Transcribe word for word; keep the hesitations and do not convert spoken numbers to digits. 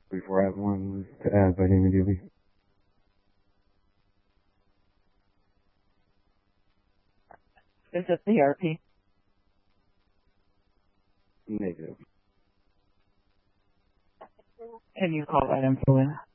before I have one was to add by name immediately. Is it the R P? Negative. Can you call that info in?